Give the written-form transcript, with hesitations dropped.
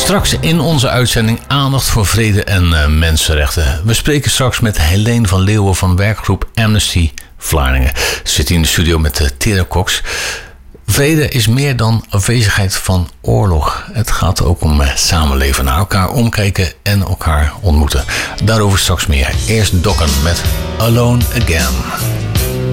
Straks in onze uitzending aandacht voor vrede en mensenrechten. We spreken straks met Helene van Leeuwen van werkgroep Amnesty Vlaardingen. Ze zit in de studio met Tera Cox. Vrede is meer dan afwezigheid van oorlog. Het gaat ook om samenleven, naar elkaar omkijken en elkaar ontmoeten. Daarover straks meer. Eerst Dokken met Alone Again.